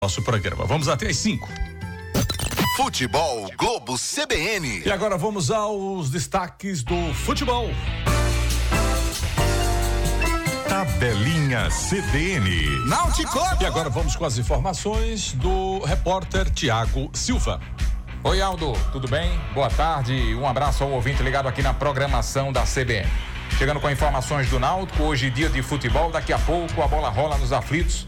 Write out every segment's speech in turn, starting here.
Nosso programa. Vamos até às 5. Futebol Globo CBN. E agora vamos aos destaques do futebol. Tabelinha CBN. Náutico. E agora vamos com as informações do repórter Tiago Silva. Oi, Aldo, tudo bem? Boa tarde, um abraço ao ouvinte ligado aqui na programação da CBN. Chegando com informações do Náutico, hoje dia de futebol, daqui a pouco a bola rola nos aflitos,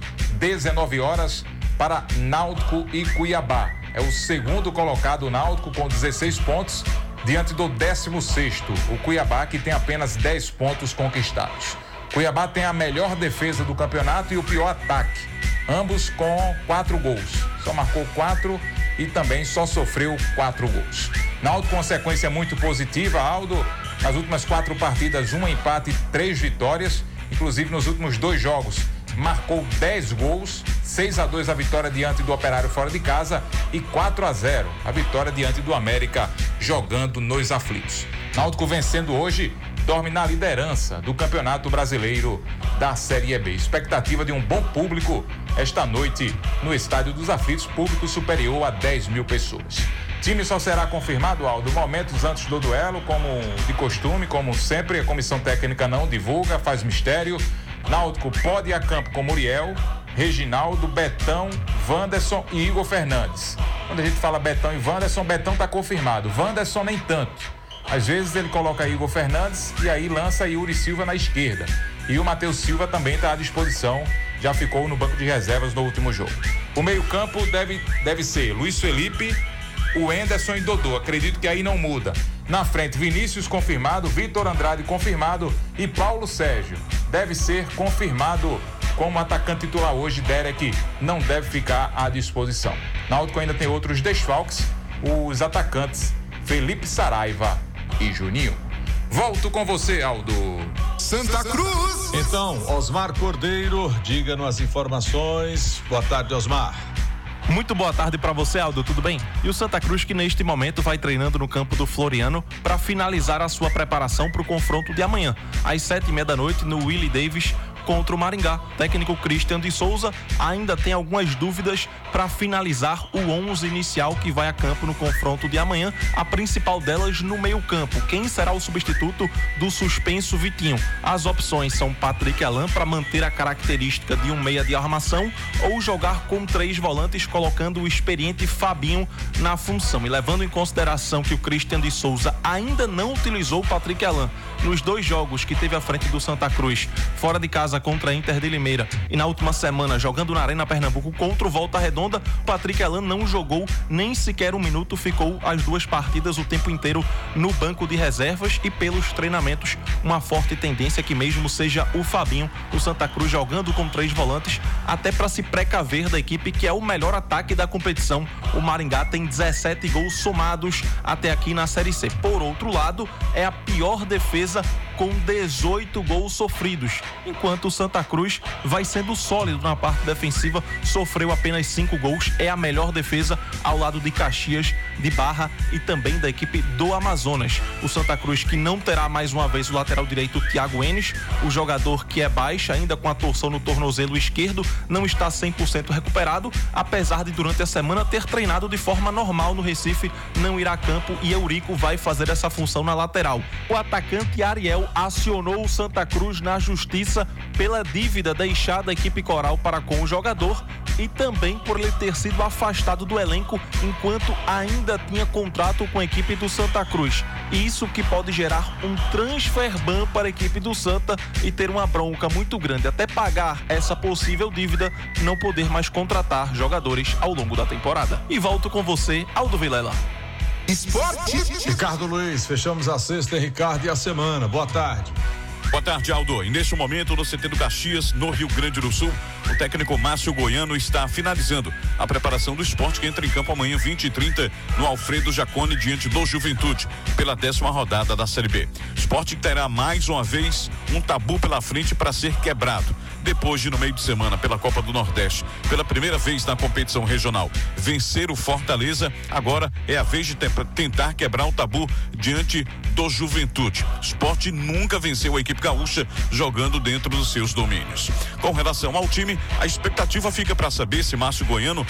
19 horas para Náutico e Cuiabá. É o segundo colocado Náutico com 16 pontos diante do 16º, o Cuiabá, que tem apenas 10 pontos conquistados. Cuiabá tem a melhor defesa do campeonato e o pior ataque, ambos com 4 gols. Só marcou 4 e também só sofreu 4 gols. Náutico com sequência muito positiva, Aldo, nas últimas 4 partidas, 1 empate e 3 vitórias, inclusive nos últimos 2 jogos, marcou 10 gols, 6-2 a vitória diante do Operário fora de casa e 4-0 a vitória diante do América jogando nos aflitos. Náutico vencendo hoje, dorme na liderança do Campeonato Brasileiro da Série B. Expectativa de um bom público esta noite no Estádio dos Aflitos, público superior a 10 mil pessoas. Time só será confirmado, Aldo, momentos antes do duelo, como de costume, como sempre, a comissão técnica não divulga, faz mistério. Náutico pode ir a campo com Muriel, Reginaldo, Betão, Wanderson e Igor Fernandes. Quando a gente fala Betão e Wanderson, Betão está confirmado, Wanderson nem tanto. Às vezes ele coloca Igor Fernandes e aí lança Yuri Silva na esquerda. E o Matheus Silva também está à disposição, já ficou no banco de reservas no último jogo. O meio-campo deve ser Luiz Felipe, o Henderson e Dodô. Acredito que aí não muda. Na frente, Vinícius confirmado, Vitor Andrade confirmado e Paulo Sérgio deve ser confirmado como atacante titular hoje. Derek não deve ficar à disposição. Náutico ainda tem outros desfalques, os atacantes Felipe Saraiva e Juninho. Volto com você, Aldo. Santa Cruz. Então, Osmar Cordeiro, diga-nos as informações. Boa tarde, Osmar. Muito boa tarde para você, Aldo, tudo bem? E o Santa Cruz, que neste momento vai treinando no campo do Floriano para finalizar a sua preparação para o confronto de amanhã, às 7h30 da noite, no Willie Davis, contra o Maringá. O técnico Christian de Souza ainda tem algumas dúvidas para finalizar o 11 inicial que vai a campo no confronto de amanhã, a principal delas no meio-campo. Quem será o substituto do suspenso Vitinho? As opções são Patrick Alain para manter a característica de um meia de armação ou jogar com 3 volantes, colocando o experiente Fabinho na função. E levando em consideração que o Christian de Souza ainda não utilizou o Patrick Alain nos 2 jogos que teve à frente do Santa Cruz, fora de casa contra a Inter de Limeira e na última semana jogando na Arena Pernambuco contra o Volta Redonda, Patrick Alain não jogou nem sequer 1 minuto, ficou as 2 partidas o tempo inteiro no banco de reservas e pelos treinamentos uma forte tendência que mesmo seja o Fabinho, o Santa Cruz jogando com 3 volantes, até para se precaver da equipe que é o melhor ataque da competição. O Maringá tem 17 gols somados até aqui na Série C. Por outro lado, é a pior defesa com 18 gols sofridos, enquanto o Santa Cruz vai sendo sólido na parte defensiva, sofreu apenas 5 gols, é a melhor defesa ao lado de Caxias, de Barra e também da equipe do Amazonas. O Santa Cruz que não terá mais uma vez o lateral direito Thiago Enes, o jogador que é baixa, ainda com a torção no tornozelo esquerdo, não está 100% recuperado, apesar de durante a semana ter treinado de forma normal no Recife, não irá a campo e Eurico vai fazer essa função na lateral. O atacante Ariel acionou o Santa Cruz na justiça pela dívida deixada à equipe coral para com o jogador e também por ele ter sido afastado do elenco enquanto ainda tinha contrato com a equipe do Santa Cruz. Isso que pode gerar um transfer ban para a equipe do Santa e ter uma bronca muito grande até pagar essa possível dívida, não poder mais contratar jogadores ao longo da temporada. E volto com você, Aldo Vilela. Esporte. Ricardo Luiz, fechamos a sexta, Ricardo, e a semana. Boa tarde. Boa tarde, Aldo. E neste momento, no CT do Caxias, no Rio Grande do Sul, o técnico Márcio Goiano está finalizando a preparação do Sport, que entra em campo amanhã 20h30 no Alfredo Jaconi diante do Juventude, pela 10ª rodada da Série B. O Sport terá mais uma vez um tabu pela frente para ser quebrado. Depois de, no meio de semana, pela Copa do Nordeste, pela primeira vez na competição regional, vencer o Fortaleza, agora é a vez de tentar quebrar o tabu diante do Juventude. O Sport nunca venceu a equipe gaúcha jogando dentro dos seus domínios. Com relação ao time, a expectativa fica para saber se Márcio Goiano